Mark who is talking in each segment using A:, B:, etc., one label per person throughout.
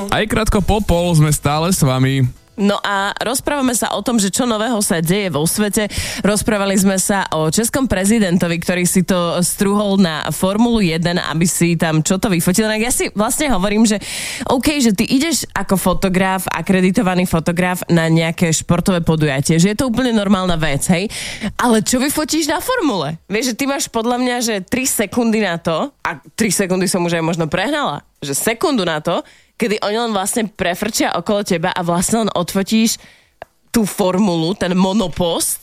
A: Aj krátko po pol sme stále s vami.
B: No a rozprávame sa o tom, že čo nového sa deje vo svete. Rozprávali sme sa o českom prezidentovi, ktorý si to strúhol na Formulu 1, aby si tam čo to vyfotil. No ja si vlastne hovorím, že OK, že ty ideš ako fotograf, akreditovaný fotograf na nejaké športové podujatie, že je to úplne normálna vec, hej? Ale čo vyfotíš na formule? Vieš, že ty máš podľa mňa, že 3 sekundy na to, a 3 sekundy som už aj možno prehnala, že sekundu na to, kedy oni len vlastne prefrčia okolo teba a vlastne len odfotíš tú formulu, ten monopost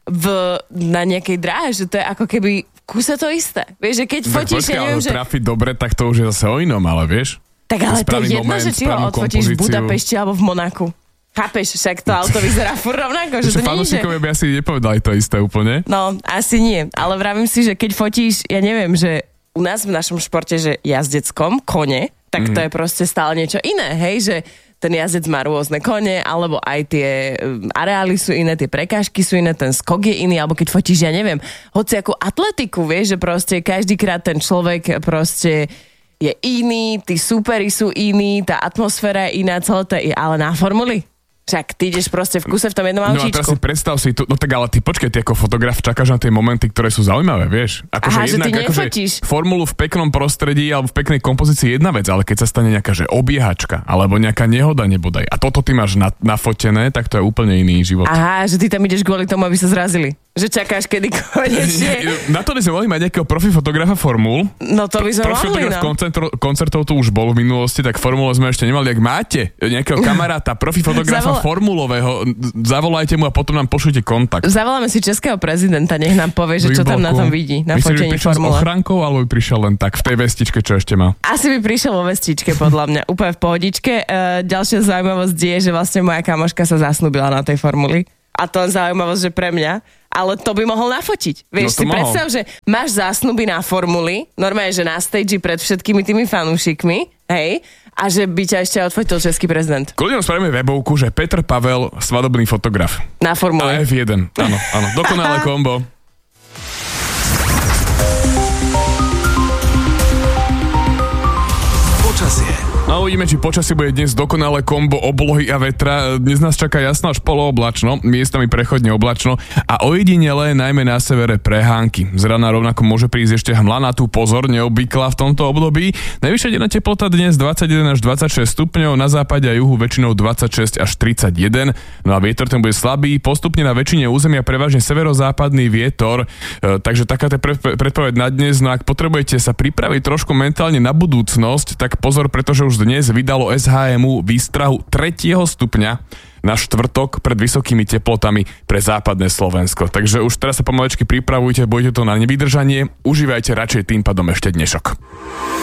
B: na nejakej dráhe, že to je ako keby v kuse to isté. Vieš, že keď fotíš, ja neviem, že...
A: trafiť dobre, tak to už je zase o inom, ale vieš?
B: Tak ale to je jedno, že či ho odfotíš v Budapešti alebo v Monaku. Chápeš, však to auto vyzerá furt rovnako, že to nie je, že...
A: Fanúšikovia by asi nepovedali to isté úplne.
B: No, asi nie, ale vravím si, že keď fotíš, ja neviem, že u nás v našom športe, že jazdeckom, kone, tak to je proste stále niečo iné, hej, že ten jazdec má rôzne kone, alebo aj tie areály sú iné, tie prekážky sú iné, ten skok je iný, alebo keď fotíš, ja neviem, hociakú atletiku, vieš, že proste každýkrát ten človek proste je iný, tí súperi sú iní, tá atmosféra je iná, celé to je, ale na formuli? Však ty ideš proste v kuse v tom jednom autíčku.
A: No a teraz si predstav si, no tak ale ty počkaj, ty ako fotograf čakáš na tie momenty, ktoré sú zaujímavé, vieš?
B: Aha, že ty nefotíš.
A: Formulu v peknom prostredí alebo v peknej kompozícii je jedna vec, ale keď sa stane nejaká že obiehačka alebo nejaká nehoda nebodaj a toto ty máš nafotené, tak to je úplne iný život.
B: Aha, že ty tam ideš kvôli tomu, aby sa zrazili. Že čakáš, kedy konečne.
A: Na to by sme mohli mať nejakého profi fotografa formul.
B: No to by sme mohli,
A: no. Koncertov tu už bol v minulosti, tak formule sme ešte nemali. Ak máte nejakého kamaráta, profi fotografa formulového, zavolajte mu a potom nám pošlite kontakt.
B: Zavoláme si českého prezidenta, nech nám povie, že čo tam na tom vidí, na fotení formule. Myslíš, že by prišiel s
A: ochrankou, alebo by prišiel len tak v tej vestičke, čo ešte má?
B: Asi by prišiel vo vestičke, podľa mňa, úplne v pohodičke. Ďalšia zaujímavosť je, že vlastne moja kamoška sa zasnúbila na tej formuli. A to je zaujímavosť, že pre mňa, ale to by mohol nafotiť. Vieš, si predstav, že máš zásnuby na formuli, normálne, že na stage pred všetkými tými fanúšikmi, hej, a že by ťa ešte odfotil český prezident.
A: Kľudne spravíme webovku, že Petr Pavel, svadobný fotograf.
B: Na formule.
A: A F1, áno, dokonalé kombo. No uvidíme, či počasie bude dnes dokonalé kombo oblohy a vetra. Dnes nás čaká jasno až polooblačno, miestami prechodne oblačno a ojedinele najmä na severe prehánky. Z rána rovnako môže prísť ešte hmla, na tú pozor, neobvyklá v tomto období. Najvyššia denná teplota dnes 21 až 26 stupňov, na západe a juhu väčšinou 26 až 31. No a vietor ten bude slabý, postupne na väčšine územia prevažne severozápadný vietor. Takže taká je predpoveď na dnes. No ak potrebujete sa pripraviť trošku mentálne na budúcnosť, tak pozor, pretože už dnes vydalo SHMU výstrahu 3. stupňa na štvrtok pred vysokými teplotami pre západné Slovensko. Takže už teraz sa pomalečky pripravujte, bojte to na nevydržanie, užívajte radšej tým pádom ešte dnešok.